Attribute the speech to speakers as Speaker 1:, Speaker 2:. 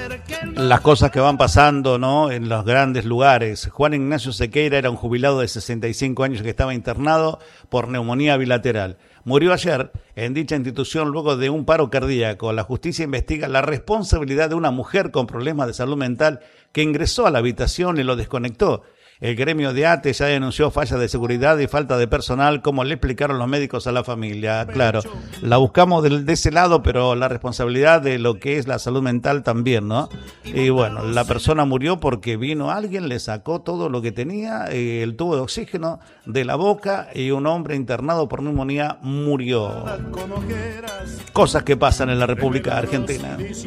Speaker 1: las cosas que van pasando, ¿no?, en los grandes lugares. Juan Ignacio Sequeira era un jubilado de 65 años que estaba internado por neumonía bilateral. Murió ayer en dicha institución luego de un paro cardíaco. La justicia investiga la responsabilidad de una mujer con problemas de salud mental que ingresó a la habitación y lo desconectó. El gremio de ATE ya denunció fallas de seguridad y falta de personal, como le explicaron los médicos a la familia. Claro, la buscamos de ese lado, pero la responsabilidad de lo que es la salud mental también, ¿no? Y bueno, la persona murió porque vino alguien, le sacó todo lo que tenía, el tubo de oxígeno de la boca, y un hombre internado por neumonía murió. Cosas que pasan en la República Argentina.